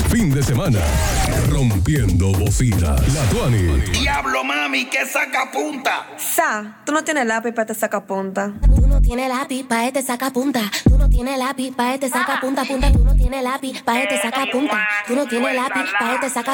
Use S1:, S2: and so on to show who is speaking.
S1: fin de semana. Rompiendo bocina. La Tuani.
S2: Diablo, mami, que saca punta.
S3: Tú no tienes lápiz para te saca punta.
S4: Tú no tienes lápiz pa' este saca punta. Tú no tienes lápiz pa' este saca punta, punta. Tú no tienes lápiz pa' este saca punta. Tú no tienes lápiz pa' este saca